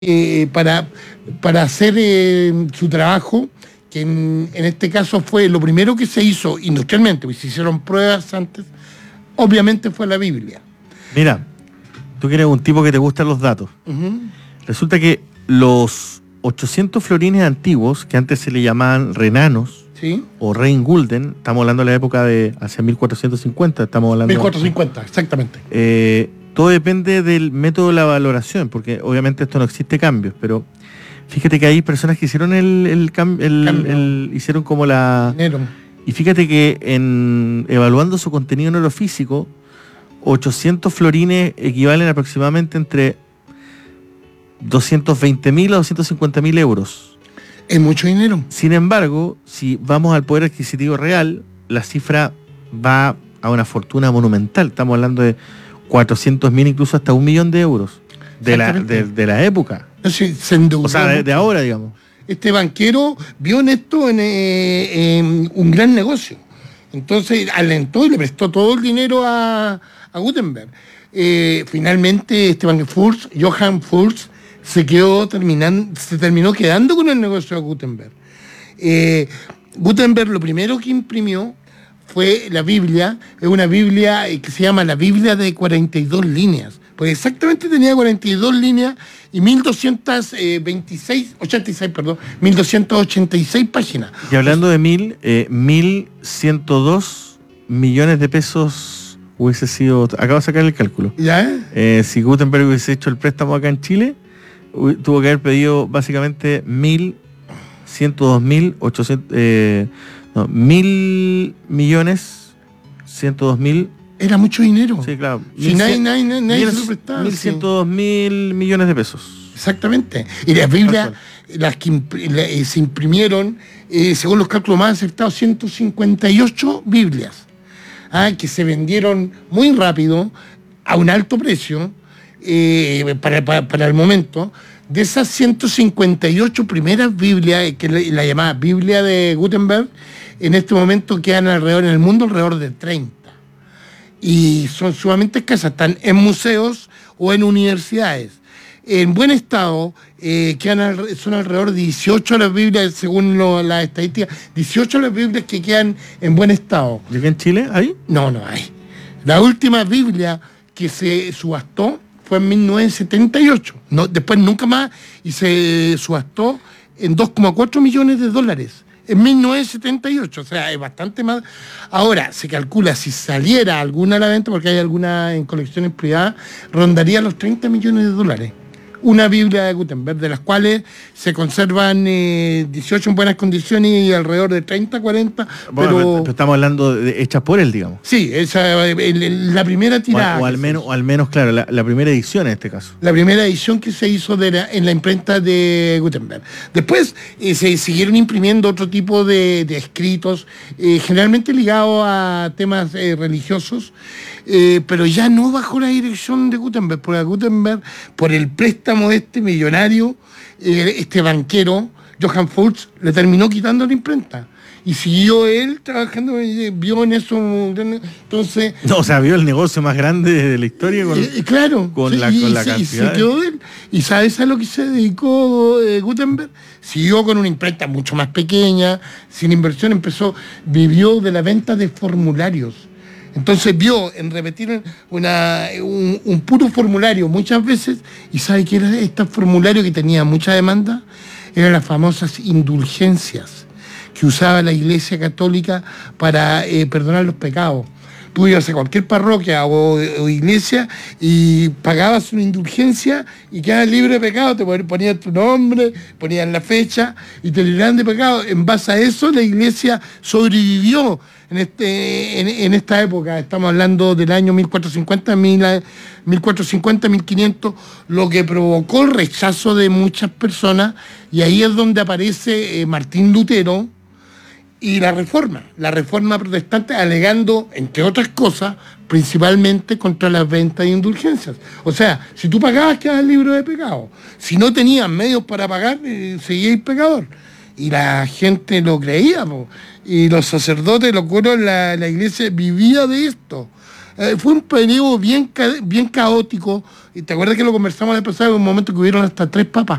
para hacer su trabajo, que en este caso fue lo primero que se hizo industrialmente, pues se hicieron pruebas antes, obviamente fue la Biblia. Mira, tú que eres un tipo que te gustan los datos. Uh-huh. Resulta que los 800 florines antiguos, que antes se le llamaban renanos, ¿sí? O Rein Gulden, estamos hablando de la época de hacia 1450, estamos hablando... 1450, exactamente. Todo depende del método de la valoración, porque obviamente esto no existe cambios, pero fíjate que hay personas que hicieron hicieron como la... Dinero. Y fíjate que evaluando su contenido en oro físico, 800 florines equivalen aproximadamente entre 220.000 a 250.000 euros. Es mucho dinero. Sin embargo, si vamos al poder adquisitivo real, la cifra va a una fortuna monumental. Estamos hablando de 400.000, incluso hasta 1 millón de euros de la época. No, se endeudó. O sea, de ahora, digamos. Este banquero vio en esto en un gran negocio. Entonces alentó y le prestó todo el dinero a Gutenberg. Finalmente este banquero Johann Furst se terminó quedando con el negocio de Gutenberg. Gutenberg lo primero que imprimió fue la Biblia. Es una Biblia que se llama la Biblia de 42 líneas, porque exactamente tenía 42 líneas y 1286 páginas. Y hablando de 1.102 millones de pesos hubiese sido... Acabo de sacar el cálculo. ¿Ya? Si Gutenberg hubiese hecho el préstamo acá en Chile, tuvo que haber pedido básicamente 1.102.800... 1.102.000. Era mucho dinero. Sí, claro. Si nadie se lo prestaba. 1.102.000 millones de pesos. Exactamente. Y las Biblias, las que se imprimieron, según los cálculos más acertados, 158 Biblias, que se vendieron muy rápido, a un alto precio, para el momento. De esas 158 primeras Biblias, que la llamada Biblia de Gutenberg, en este momento quedan en el mundo alrededor de 30. Y son sumamente escasas, están en museos o en universidades. En buen estado, son alrededor de 18 las Biblias, según las estadísticas, 18 las Biblias que quedan en buen estado. ¿Y aquí en Chile hay? No hay. La última Biblia que se subastó fue en 1978. Después nunca más, y se subastó en $2,4 millones en 1978, o sea, es bastante más. Ahora, se calcula, si saliera alguna a la venta, porque hay alguna en colecciones privadas, rondaría los $30 millones. Una Biblia de Gutenberg, de las cuales se conservan 18 en buenas condiciones y alrededor de 30, 40. Pero estamos hablando de hechas por él, digamos. Sí, esa la primera tirada. O al menos, claro, la primera edición en este caso. La primera edición que se hizo en la imprenta de Gutenberg. Después se siguieron imprimiendo otro tipo de escritos, generalmente ligados a temas religiosos, pero ya no bajo la dirección de Gutenberg, porque a Gutenberg, por el préstamo de este millonario, este banquero, Johann Furst, le terminó quitando la imprenta. Y siguió él trabajando, vio en eso, entonces... No, o sea, vio el negocio más grande de la historia con la cantidad. Y se quedó él. ¿Y sabes a lo que se dedicó Gutenberg? Siguió con una imprenta mucho más pequeña, sin inversión, vivió de la venta de formularios. Entonces vio en repetir un puro formulario muchas veces, y ¿sabe qué era este formulario que tenía mucha demanda? Eran las famosas indulgencias que usaba la Iglesia Católica para perdonar los pecados. Tú ibas a cualquier parroquia o iglesia y pagabas una indulgencia y quedabas libre de pecado, te ponían tu nombre, ponían la fecha y te libraban de pecado. En base a eso la Iglesia sobrevivió en esta época. Estamos hablando del año 1450, 1500, lo que provocó el rechazo de muchas personas, y ahí es donde aparece Martín Lutero y la reforma protestante, alegando, entre otras cosas, principalmente contra las ventas de indulgencias. O sea, si tú pagabas, quedabas libre de pecado. Si no tenías medios para pagar, seguías pecador. Y la gente lo creía, y los sacerdotes, los curas, la iglesia vivía de esto. Fue un periodo bien caótico. Y te acuerdas que lo conversamos la pasada, en un momento que hubieron hasta 3 papas.